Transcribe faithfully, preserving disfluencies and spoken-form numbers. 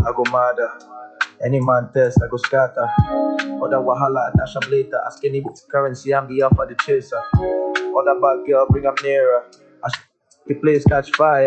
I go madder. Any man test, I go scatter. Other wahala, I dash am later. Asking him currency, I'm the alpha, the chaser. Other bad girl, bring up nearer. I sh- the place catch fire.